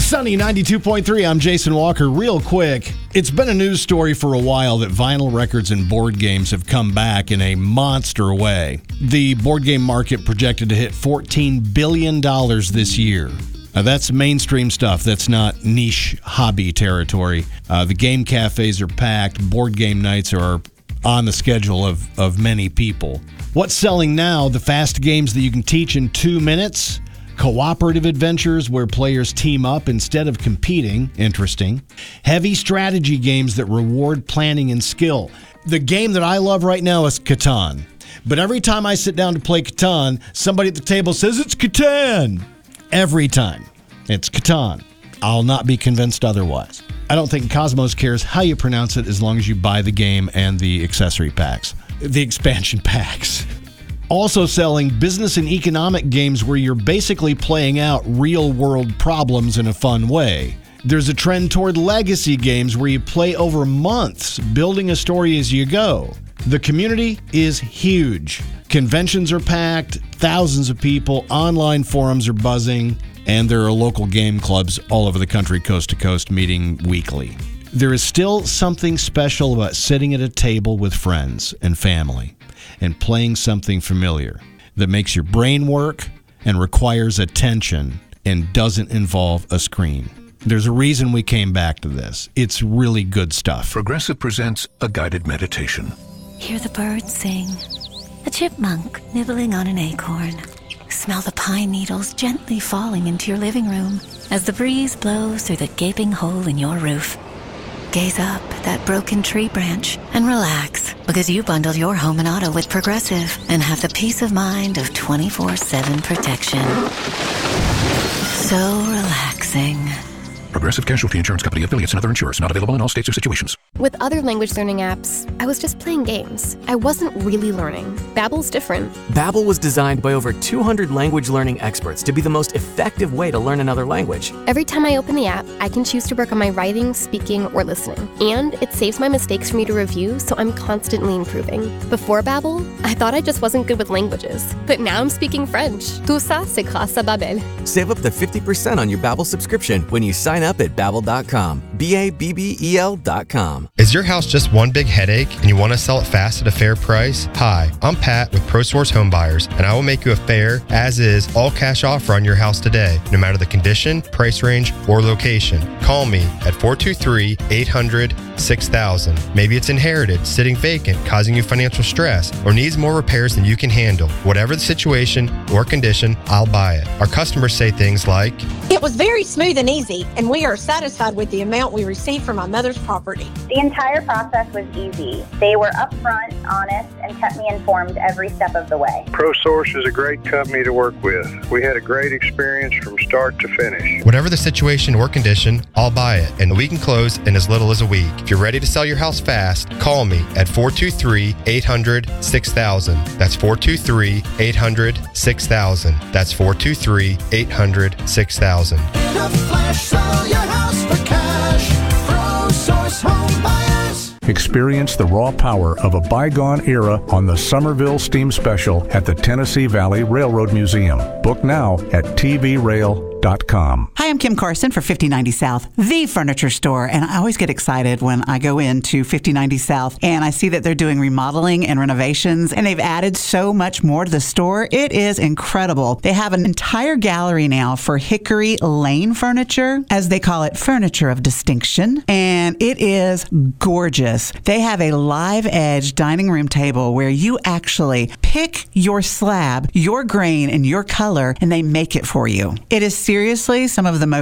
Sunny 92.3, I'm Jason Walker. Real quick, it's been a news story for a while that vinyl records and board games have come back in a monster way. The board game market projected to hit $14 billion this year. Now, that's mainstream stuff. That's not niche hobby territory. The game cafes are packed. Board game nights are on the schedule of many people. What's selling now? The fast games that you can teach in 2 minutes. Cooperative adventures where players team up instead of competing. Interesting. Heavy strategy games that reward planning and skill. The game that I love right now is Catan. But every time I sit down to play Catan, somebody at the table says, "It's Catan." Every time. It's Catan. I'll not be convinced otherwise. I don't think Cosmos cares how you pronounce it as long as you buy the game and the accessory packs. The expansion packs. Also selling business and economic games where you're basically playing out real-world problems in a fun way. There's a trend toward legacy games where you play over months, building a story as you go. The community is huge. Conventions are packed, thousands of people, online forums are buzzing, and there are local game clubs all over the country, coast to coast, meeting weekly. There is still something special about sitting at a table with friends and family and playing something familiar that makes your brain work and requires attention and doesn't involve a screen. There's a reason we came back to this. It's really good stuff. Progressive presents a guided meditation. Hear the birds sing, a chipmunk nibbling on an acorn. Smell the pine needles gently falling into your living room as the breeze blows through the gaping hole in your roof. Gaze up at that broken tree branch and relax, because you bundled your home and auto with Progressive and have the peace of mind of 24/7 protection. So relaxing. Progressive Casualty Insurance Company, affiliates, and other insurers. Not available in all states or situations. With other language learning apps, I was just playing games. I wasn't really learning. Babbel's different. Babbel was designed by over 200 language learning experts to be the most effective way to learn another language. Every time I open the app, I can choose to work on my writing, speaking, or listening. And it saves my mistakes for me to review, so I'm constantly improving. Before Babbel, I thought I just wasn't good with languages. But now I'm speaking French. Tout ça, c'est grâce à Babbel. Save up to 50% on your Babbel subscription when you sign up at Babbel.com. BABBEL.com. Is your house just one big headache and you want to sell it fast at a fair price? Hi, I'm Pat with ProSource Home Buyers, and I will make you a fair, as-is, all-cash offer on your house today, no matter the condition, price range, or location. Call me at 423-800-6000. Maybe it's inherited, sitting vacant, causing you financial stress, or needs more repairs than you can handle. Whatever the situation or condition, I'll buy it. Our customers say things like, "It was very smooth and easy, and we are satisfied with the amount we received from my mother's property." The entire process was easy. They were upfront, honest, and kept me informed every step of the way. ProSource is a great company to work with. We had a great experience from start to finish. whatever the situation or condition, I'll buy it, and we can close in as little as a week. If you're ready to sell your house fast, call me at 423-800-6000. That's 423-800-6000. That's 423-800-6000. Experience the raw power of a bygone era on the Somerville Steam Special at the Tennessee Valley Railroad Museum. Book now at tvrail.com. Hi, I'm Kim Carson for 5090 South, the furniture store, and I always get excited when I go into 5090 South and I see that they're doing remodeling and renovations, and they've added so much more to the store. It is incredible. They have an entire gallery now for Hickory Lane furniture, as they call it, furniture of distinction, and it is gorgeous. They have a live edge dining room table where you actually pick your slab, your grain, and your color, and they make it for you. It is seriously some of the most